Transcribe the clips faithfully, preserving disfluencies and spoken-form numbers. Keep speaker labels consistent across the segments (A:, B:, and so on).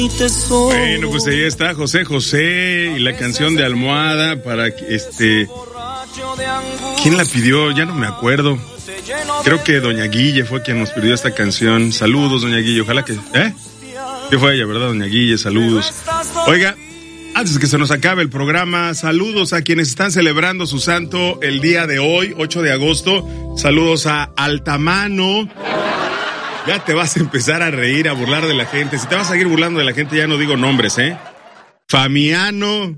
A: Bueno, pues ahí está José José y la canción de Almohada para que este... ¿Quién la pidió? Ya no me acuerdo. Creo que Doña Guille fue quien nos pidió esta canción. Saludos, Doña Guille, ojalá que... ¿Eh? ¿Qué fue ella, verdad, Doña Guille? Saludos. Oiga, antes que se nos acabe el programa, saludos a quienes están celebrando su santo el día de hoy, ocho de agosto. Saludos a Altamano. Ya te vas a empezar a reír, a burlar de la gente. Si te vas a seguir burlando de la gente, ya no digo nombres, ¿eh? Famiano.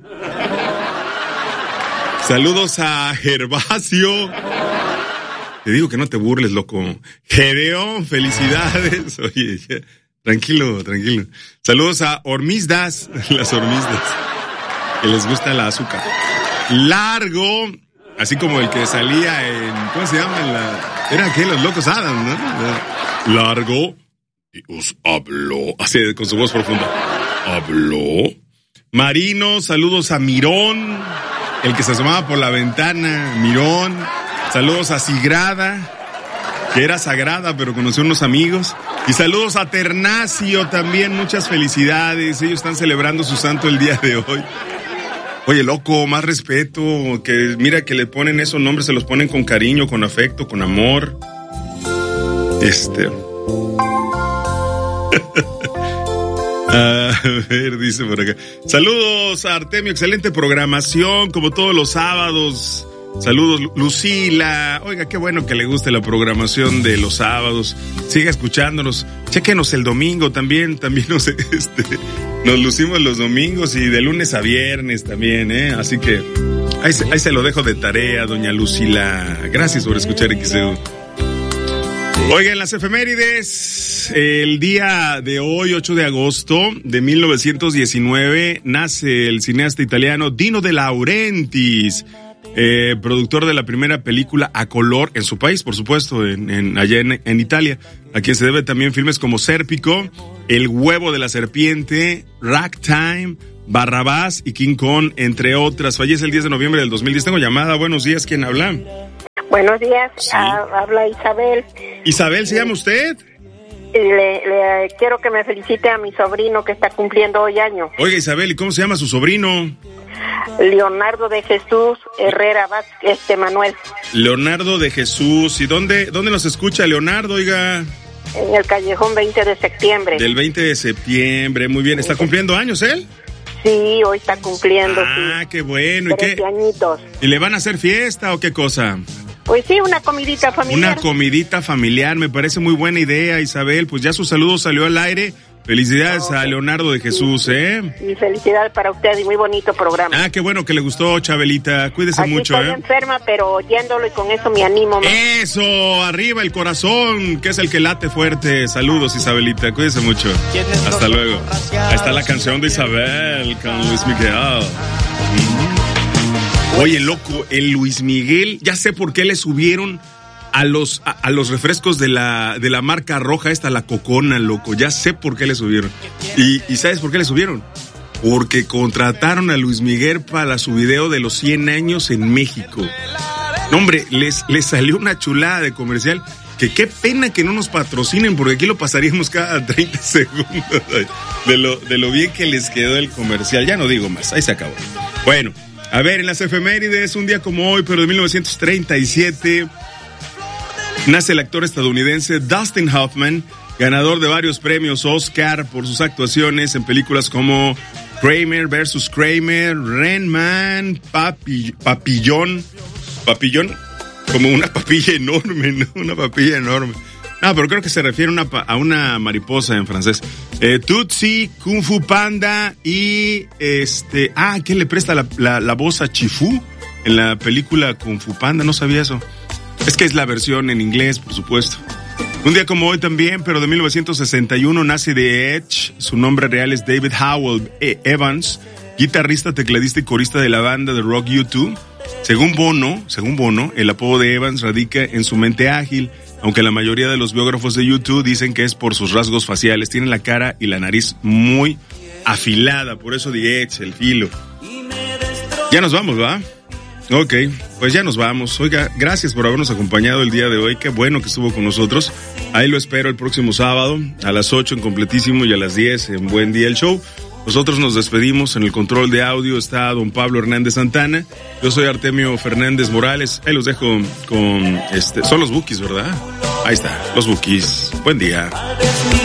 A: Saludos a Gervasio. Te digo que no te burles, loco. Gedeón, felicidades. Oye, ya, tranquilo, tranquilo. Saludos a Hormizdas, las hormizdas, que les gusta la azúcar. Largo, así como el que salía en... ¿Cómo se llama? En la, era aquel, Los Locos Adams, ¿no? Largo, y os habló, así con su voz profunda, habló. Marino, saludos a Mirón, el que se asomaba por la ventana, Mirón. Saludos a Sigrada, que era sagrada, pero conoció unos amigos. Y saludos a Ternacio también, muchas felicidades. Ellos están celebrando su santo el día de hoy. Oye, loco, más respeto, que mira que le ponen esos nombres, se los ponen con cariño, con afecto, con amor. Este. A ver, dice por acá. Saludos a Artemio, excelente programación, como todos los sábados. Saludos, Lucila. Oiga, qué bueno que le guste la programación de los sábados. Siga escuchándonos. Chéquenos el domingo también. También nos, este, nos lucimos los domingos y de lunes a viernes también, ¿eh? Así que ahí se, ahí se lo dejo de tarea, doña Lucila. Gracias por escuchar X E U. Oigan, las efemérides, el día de hoy, ocho de agosto de mil novecientos diecinueve, nace el cineasta italiano Dino De Laurentiis, eh, productor de la primera película a color en su país, por supuesto, en, en, allá en, en Italia, a quien se debe también filmes como Sérpico, El huevo de la serpiente, Ragtime, Barrabás y King Kong, entre otras. Fallece el diez de noviembre del dos mil diez. Tengo llamada, buenos días, ¿quién habla?
B: Buenos días,
A: sí.
B: ah, habla Isabel.
A: Isabel, ¿se llama usted?
B: Le, le quiero que me felicite a mi sobrino que está cumpliendo hoy año.
A: Oiga, Isabel, ¿y cómo se llama su sobrino?
B: Leonardo de Jesús Herrera Vázquez, este Manuel.
A: Leonardo de Jesús, ¿y dónde, dónde nos escucha Leonardo, oiga?
B: En el callejón veinte de septiembre.
A: Del veinte de septiembre, muy bien. ¿Está cumpliendo años él?
B: Sí, hoy está cumpliendo.
A: Ah, sí. Qué bueno. ¿Y qué?
B: añitos.
A: ¿Y le van a hacer fiesta o qué cosa?
B: Pues sí, una comidita familiar.
A: Una comidita familiar, me parece muy buena idea, Isabel. Pues ya su saludo salió al aire. Felicidades okay. a Leonardo de Jesús, sí. ¿eh?
B: Y felicidades para usted y muy bonito programa.
A: Ah, qué bueno que le gustó, Chabelita. Cuídese
B: Aquí
A: mucho,
B: estoy
A: ¿eh?
B: enferma, pero oyéndolo y con eso me animo más.
A: Eso, arriba el corazón, que es el que late fuerte. Saludos, Isabelita, cuídese mucho. Hasta luego. Ahí está la canción de Isabel con Luis Miguel. Oye, loco, el Luis Miguel, ya sé por qué le subieron a los a, a los refrescos de la de la marca roja esta, la Cocona, loco. Ya sé por qué le subieron. Y, y ¿sabes por qué le subieron? Porque contrataron a Luis Miguel para su video de los cien años en México. No, hombre, les, les salió una chulada de comercial. Que qué pena que no nos patrocinen, porque aquí lo pasaríamos cada treinta segundos de lo, de lo bien que les quedó el comercial. Ya no digo más, ahí se acabó. Bueno. A ver, en las efemérides, un día como hoy, pero de mil novecientos treinta y siete, nace el actor estadounidense Dustin Hoffman, ganador de varios premios Oscar por sus actuaciones en películas como Kramer versus Kramer, Rain Man, Papi, Papillón, Papillón, como una papilla enorme, ¿no? Una papilla enorme. No, pero creo que se refiere a una, a una mariposa en francés. Eh, Tootsie, Kung Fu Panda y este... Ah, ¿quién le presta la, la, la voz a Chifu en la película Kung Fu Panda? No sabía eso. Es que es la versión en inglés, por supuesto. Un día como hoy también, pero de mil novecientos sesenta y uno, nace The Edge. Su nombre real es David Howell Evans, guitarrista, tecladista y corista de la banda de rock U dos. Según Bono, según Bono, el apodo de Evans radica en su mente ágil, aunque la mayoría de los biógrafos de U dos dicen que es por sus rasgos faciales. Tiene la cara y la nariz muy afilada, por eso The Edge, el filo. Ya nos vamos, ¿va? Ok, pues ya nos vamos. Oiga, gracias por habernos acompañado el día de hoy. Qué bueno que estuvo con nosotros. Ahí lo espero el próximo sábado a las ocho en Completísimo y a las diez en Buen Día el Show. Nosotros nos despedimos. En el control de audio está don Pablo Hernández Santana. Yo soy Artemio Fernández Morales. Ahí los dejo con este. Son los Bukis, ¿verdad? Ahí está, los Bukis. Buen día.